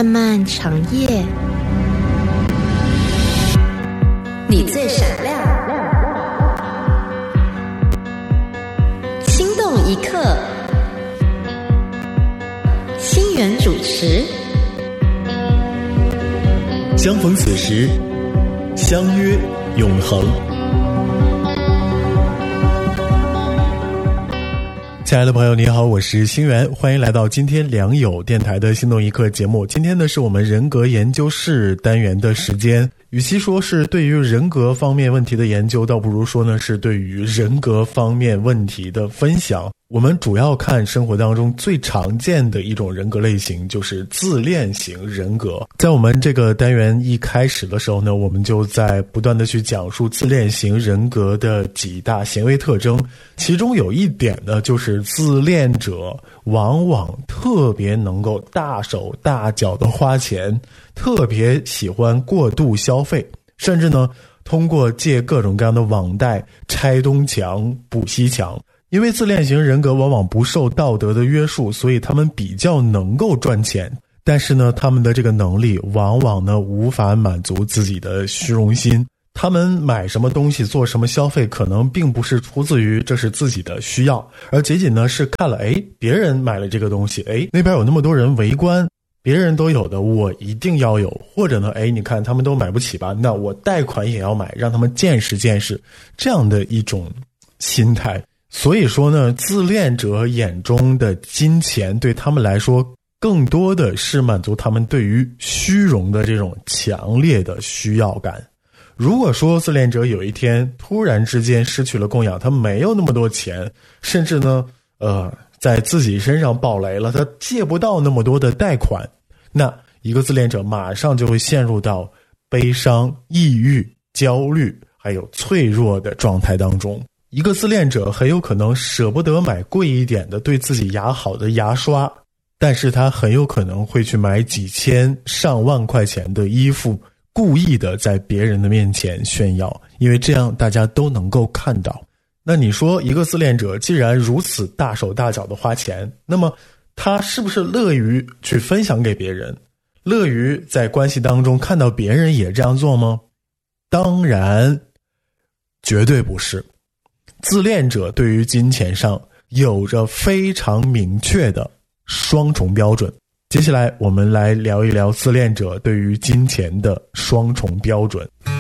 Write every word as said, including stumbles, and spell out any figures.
漫漫长夜，你最闪亮，心动一刻，心源主持。 相逢此时，相约永恒。亲爱的朋友你好，我是星源，欢迎来到今天良友电台的心动一刻节目。今天呢是我们人格研究室单元的时间，与其说是对于人格方面问题的研究，倒不如说呢是对于人格方面问题的分享。我们主要看生活当中最常见的一种人格类型，就是自恋型人格。在我们这个单元一开始的时候呢，我们就在不断的去讲述自恋型人格的几大行为特征，其中有一点呢，就是自恋者往往特别能够大手大脚的花钱，特别喜欢过度消费，甚至呢通过借各种各样的网贷拆东墙补西墙。因为自恋型人格往往不受道德的约束，所以他们比较能够赚钱，但是呢他们的这个能力往往呢无法满足自己的虚荣心。他们买什么东西做什么消费，可能并不是出自于这是自己的需要，而仅仅呢是看了诶别人买了这个东西，诶那边有那么多人围观，别人都有的我一定要有，或者呢诶你看他们都买不起吧，那我贷款也要买，让他们见识见识，这样的一种心态。所以说呢，自恋者眼中的金钱对他们来说更多的是满足他们对于虚荣的这种强烈的需要感。如果说自恋者有一天突然之间失去了供养，他没有那么多钱，甚至呢呃，在自己身上爆雷了，他借不到那么多的贷款，那一个自恋者马上就会陷入到悲伤、抑郁、焦虑还有脆弱的状态当中。一个自恋者很有可能舍不得买贵一点的对自己牙好的牙刷，但是他很有可能会去买几千上万块钱的衣服，故意的在别人的面前炫耀，因为这样大家都能够看到。那你说一个自恋者既然如此大手大脚的花钱，那么他是不是乐于去分享给别人，乐于在关系当中看到别人也这样做吗？当然绝对不是。自恋者对于金钱上有着非常明确的双重标准。接下来我们来聊一聊自恋者对于金钱的双重标准。